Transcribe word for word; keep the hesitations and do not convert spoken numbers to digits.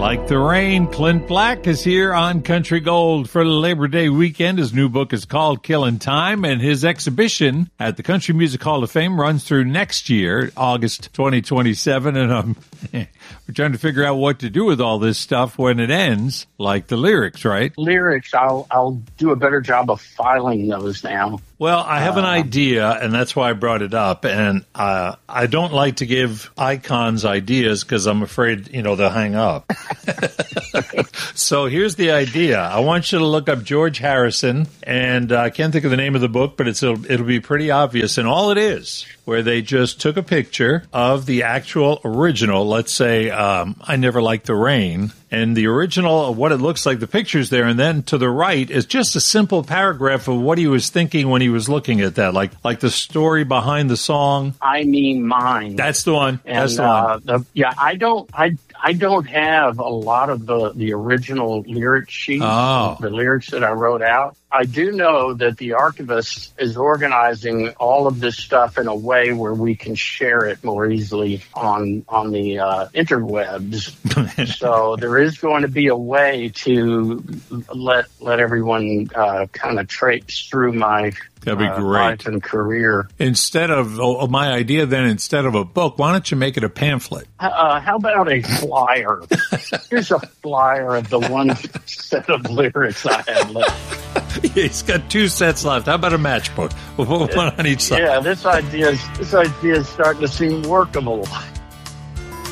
Like the Rain, Clint Black is here on Country Gold for Labor Day weekend. His new book is called Killing Time, and his exhibition at the Country Music Hall of Fame runs through next year, August twenty twenty-seven, and um, we're trying to figure out what to do with all this stuff when it ends, like the lyrics, right? Lyrics, I'll I'll do a better job of filing those now. Well, I have an Uh, idea, and that's why I brought it up. And uh, I don't like to give icons ideas because I'm afraid, you know, they'll hang up. So here's the idea. I want you to look up George Harrison, and uh, I can't think of the name of the book, but it's it'll, it'll be pretty obvious. And all it is, where they just took a picture of the actual original, let's say, um, I Never Liked the Rain, and the original of what it looks like, the picture's there, and then to the right is just a simple paragraph of what he was thinking when he was looking at that, like like the story behind the song. I Mean Mine. That's the one. And, That's the uh, one. the, yeah, I don't, I, I don't have a lot of the, the original lyric sheet, Oh. the lyrics that I wrote out. I do know that the archivist is organizing all of this stuff in a way where we can share it more easily on on the uh, interwebs. So there is going to be a way to let let everyone uh, kind of traipse through my That'd be uh, great. life and career. Instead of oh, my idea, then instead of a book, why don't you make it a pamphlet? Uh, how about a flyer? Here's a flyer of the one set of lyrics I have left. He's got two sets left. How about a matchbook? One on each side. Yeah, this idea is this idea is starting to seem workable.